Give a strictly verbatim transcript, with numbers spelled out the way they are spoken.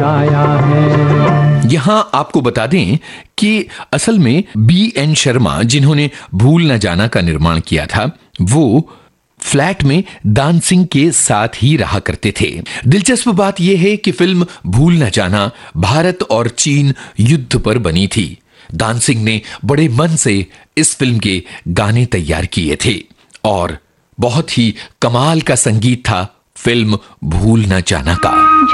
आया है। यहाँ आपको बता दें कि असल में बी एन शर्मा, जिन्होंने भूल न जाना का निर्माण किया था, वो फ्लैट में दान सिंह के साथ ही रहा करते थे। दिलचस्प बात यह है कि फिल्म भूल न जाना भारत और चीन युद्ध पर बनी थी। दान सिंह ने बड़े मन से इस फिल्म के गाने तैयार किए थे और बहुत ही कमाल का संगीत था फिल्म भूल न जाना का।